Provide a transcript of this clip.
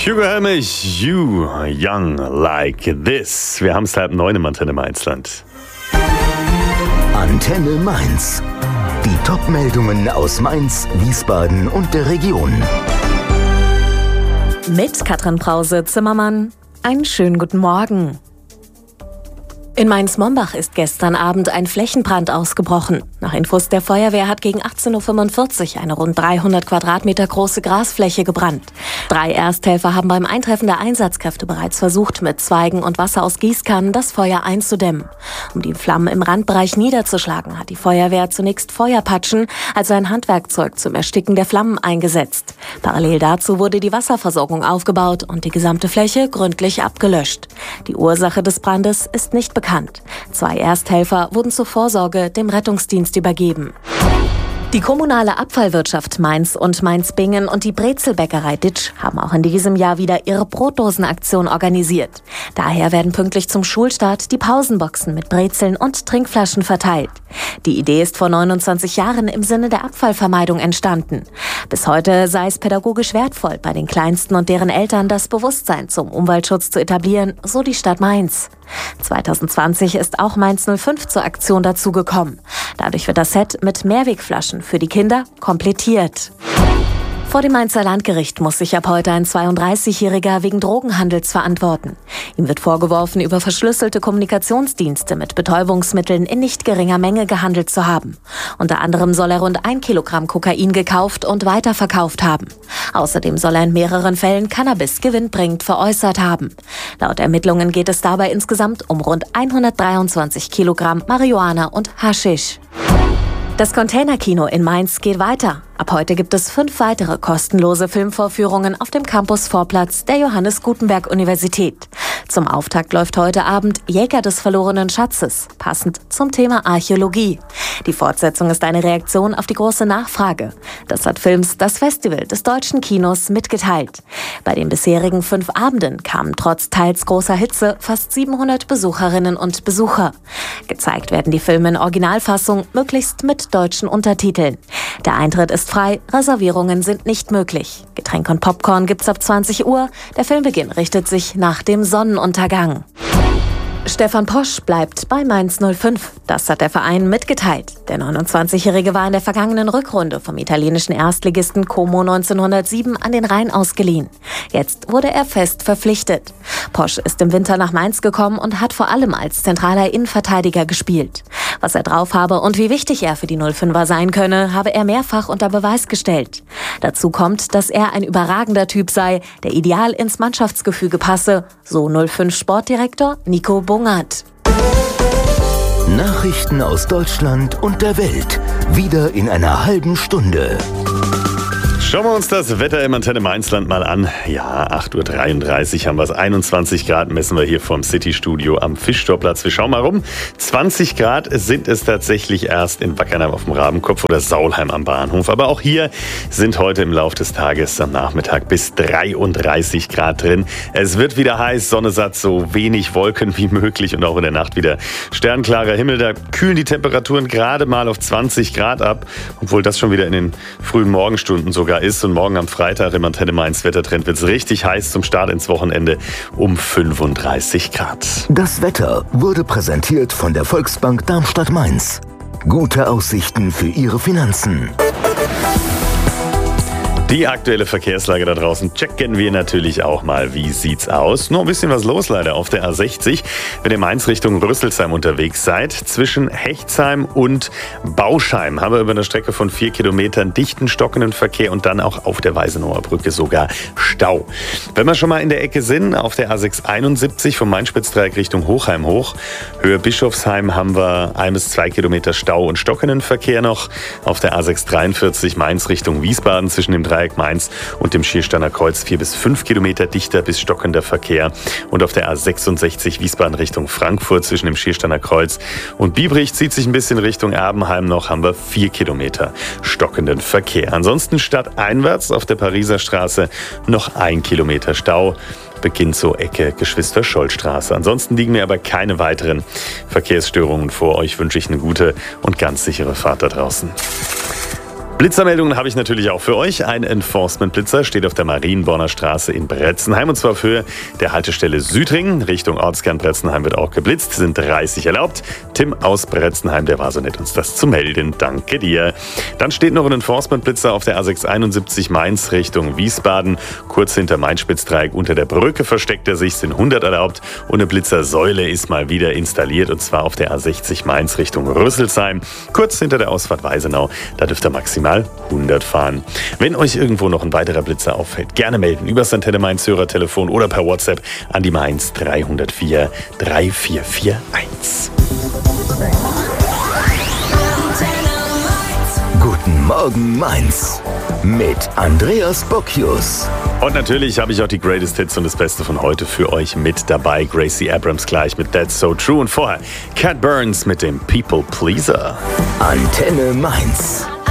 Hugo Helmich, You Young Like This. Wir haben es 8:30 im Antenne Mainzland. Antenne Mainz. Die Top-Meldungen aus Mainz, Wiesbaden und der Region. Mit Katrin Brause-Zimmermann. Einen schönen guten Morgen. In Mainz-Mombach ist gestern Abend ein Flächenbrand ausgebrochen. Nach Infos der Feuerwehr hat gegen 18:45 Uhr eine rund 300 Quadratmeter große Grasfläche gebrannt. 3 Ersthelfer haben beim Eintreffen der Einsatzkräfte bereits versucht, mit Zweigen und Wasser aus Gießkannen das Feuer einzudämmen. Um die Flammen im Randbereich niederzuschlagen, hat die Feuerwehr zunächst Feuerpatschen, also ein Handwerkzeug zum Ersticken der Flammen, eingesetzt. Parallel dazu wurde die Wasserversorgung aufgebaut und die gesamte Fläche gründlich abgelöscht. Die Ursache des Brandes ist nicht bekannt. 2 Ersthelfer wurden zur Vorsorge dem Rettungsdienst übergeben. Die kommunale Abfallwirtschaft Mainz und Mainz-Bingen und die Brezelbäckerei Ditsch haben auch in diesem Jahr wieder ihre Brotdosenaktion organisiert. Daher werden pünktlich zum Schulstart die Pausenboxen mit Brezeln und Trinkflaschen verteilt. Die Idee ist vor 29 Jahren im Sinne der Abfallvermeidung entstanden. Bis heute sei es pädagogisch wertvoll, bei den Kleinsten und deren Eltern das Bewusstsein zum Umweltschutz zu etablieren, so die Stadt Mainz. 2020 ist auch Mainz 05 zur Aktion dazugekommen. Dadurch wird das Set mit Mehrwegflaschen für die Kinder komplettiert. Vor dem Mainzer Landgericht muss sich ab heute ein 32-Jähriger wegen Drogenhandels verantworten. Ihm wird vorgeworfen, über verschlüsselte Kommunikationsdienste mit Betäubungsmitteln in nicht geringer Menge gehandelt zu haben. Unter anderem soll er rund 1 Kilogramm Kokain gekauft und weiterverkauft haben. Außerdem soll er in mehreren Fällen Cannabis gewinnbringend veräußert haben. Laut Ermittlungen geht es dabei insgesamt um rund 123 Kilogramm Marihuana und Haschisch. Das Containerkino in Mainz geht weiter. Ab heute gibt es 5 weitere kostenlose Filmvorführungen auf dem Campus-Vorplatz der Johannes-Gutenberg-Universität. Zum Auftakt läuft heute Abend Jäger des verlorenen Schatzes, passend zum Thema Archäologie. Die Fortsetzung ist eine Reaktion auf die große Nachfrage. Das hat Films das Festival des deutschen Kinos mitgeteilt. Bei den bisherigen 5 Abenden kamen trotz teils großer Hitze fast 700 Besucherinnen und Besucher. Gezeigt werden die Filme in Originalfassung, möglichst mit deutschen Untertiteln. Der Eintritt ist frei, Reservierungen sind nicht möglich. Getränke und Popcorn gibt's ab 20 Uhr. Der Filmbeginn richtet sich nach dem Sonnenuntergang. Stefan Posch bleibt bei Mainz 05. Das hat der Verein mitgeteilt. Der 29-Jährige war in der vergangenen Rückrunde vom italienischen Erstligisten Como 1907 an den Rhein ausgeliehen. Jetzt wurde er fest verpflichtet. Posch ist im Winter nach Mainz gekommen und hat vor allem als zentraler Innenverteidiger gespielt. Was er drauf habe und wie wichtig er für die 05er sein könne, habe er mehrfach unter Beweis gestellt. Dazu kommt, dass er ein überragender Typ sei, der ideal ins Mannschaftsgefüge passe, so 05 Sportdirektor Nico Bungert. Nachrichten aus Deutschland und der Welt. Wieder in einer halben Stunde. Schauen wir uns das Wetter im Antenne Mainzland mal an. Ja, 8:33 Uhr haben wir es. 21 Grad messen wir hier vom City-Studio am Fischtorplatz. Wir schauen mal rum. 20 Grad sind es tatsächlich erst in Wackernheim auf dem Rabenkopf oder Saulheim am Bahnhof. Aber auch hier sind heute im Laufe des Tages am Nachmittag bis 33 Grad drin. Es wird wieder heiß, Sonne satt, so wenig Wolken wie möglich und auch in der Nacht wieder sternklarer Himmel. Da kühlen die Temperaturen gerade mal auf 20 Grad ab, obwohl das schon wieder in den frühen Morgenstunden sogar ist. Und morgen am Freitag im Antenne Mainz Wettertrend wird es richtig heiß zum Start ins Wochenende um 35 Grad. Das Wetter wurde präsentiert von der Volksbank Darmstadt-Mainz. Gute Aussichten für Ihre Finanzen. Die aktuelle Verkehrslage da draußen checken wir natürlich auch mal. Wie sieht's aus? Noch ein bisschen was los leider auf der A60. Wenn ihr Mainz Richtung Rüsselsheim unterwegs seid, zwischen Hechtsheim und Bauschheim haben wir über eine Strecke von 4 Kilometern dichten, stockenden Verkehr und dann auch auf der Weißenauer Brücke sogar Stau. Wenn wir schon mal in der Ecke sind, auf der A671 vom Main-Spitz-Dreieck Richtung Hochheim hoch, Höhe Bischofsheim haben wir 1 bis 2 Kilometer Stau und stockenden Verkehr noch. Auf der A643 Mainz Richtung Wiesbaden zwischen dem Dreieck Mainz und dem Schiersteiner Kreuz 4 bis 5 Kilometer dichter bis stockender Verkehr. Und auf der A66 Wiesbaden Richtung Frankfurt zwischen dem Schiersteiner Kreuz und Biebrich zieht sich ein bisschen Richtung Erbenheim noch, haben wir 4 Kilometer stockenden Verkehr. Ansonsten stadteinwärts auf der Pariser Straße noch 1 Kilometer Stau. Beginnt so Ecke Geschwister-Scholl-Straße. Ansonsten liegen mir aber keine weiteren Verkehrsstörungen vor. Euch wünsche ich eine gute und ganz sichere Fahrt da draußen. Blitzermeldungen habe ich natürlich auch für euch. Ein Enforcement-Blitzer steht auf der Marienborner Straße in Bretzenheim und zwar für der Haltestelle Südring. Richtung Ortskern Bretzenheim wird auch geblitzt, sind 30 erlaubt. Tim aus Bretzenheim, der war so nett, uns das zu melden. Danke dir. Dann steht noch ein Enforcement-Blitzer auf der A671 Mainz Richtung Wiesbaden. Kurz hinter Main-Spitzdreieck unter der Brücke versteckt er sich, sind 100 erlaubt. Und eine Blitzersäule ist mal wieder installiert und zwar auf der A60 Mainz Richtung Rüsselsheim. Kurz hinter der Ausfahrt Weisenau, da dürft ihr maximal 100 fahren. Wenn euch irgendwo noch ein weiterer Blitzer auffällt, gerne melden über das Antenne Mainz Hörertelefon oder per WhatsApp an die Mainz 304 3441. Guten Morgen Mainz mit Andreas Bocchius. Und natürlich habe ich auch die Greatest Hits und das Beste von heute für euch mit dabei. Gracie Abrams gleich mit That's So True und vorher Cat Burns mit dem People Pleaser. Antenne Mainz.